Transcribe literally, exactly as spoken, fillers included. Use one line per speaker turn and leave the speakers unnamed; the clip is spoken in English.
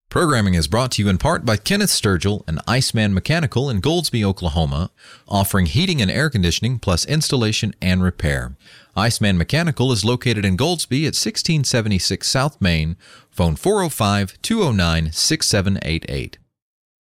Programming is brought to you in part by Kenneth Sturgill and Iceman Mechanical in Goldsby, Oklahoma, offering heating and air conditioning plus installation and repair. Iceman Mechanical is located in Goldsby at sixteen seventy-six South Main. Phone four oh five, two oh nine, six seven eight eight.